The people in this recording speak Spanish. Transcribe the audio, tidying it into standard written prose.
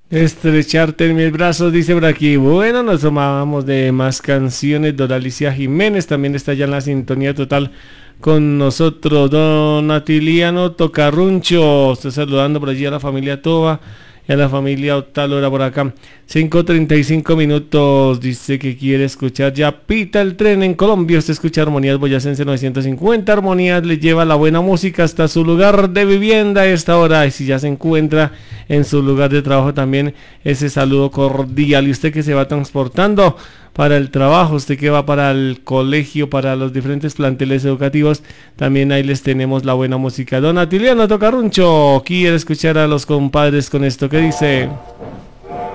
Estrecharte en mis brazos, dice por aquí. Bueno, nos tomábamos de más canciones. Dora Alicia Jiménez también está ya en la sintonía total con nosotros. Don Atiliano Tocarruncho, estoy saludando por allí a la familia Toba y a la familia Octalora por acá. 5:35 dice que quiere escuchar ya Pita el tren en Colombia. Usted escucha Armonías Boyacense 950. Armonías le lleva la buena música hasta su lugar de vivienda a esta hora. Y si ya se encuentra en su lugar de trabajo también, ese saludo cordial. Y usted que se va transportando para el trabajo, usted que va para el colegio, para los diferentes planteles educativos, también ahí les tenemos la buena música. Don Atiliano Tocarruncho quiere escuchar a los compadres con esto que dice.